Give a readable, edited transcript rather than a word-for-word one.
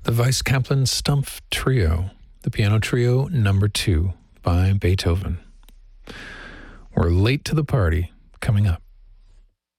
the Weiss Kaplan Stumpf Trio, the Piano Trio number 2 by Beethoven. We're late to the party coming up.